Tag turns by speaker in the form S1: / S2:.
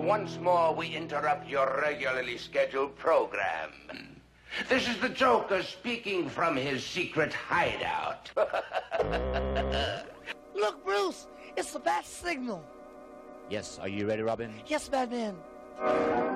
S1: once more we interrupt your regularly scheduled program. This is the Joker speaking from his secret hideout.
S2: Look, Bruce, it's the bat signal.
S3: Yes, are you ready, Robin?
S2: Yes, Batman.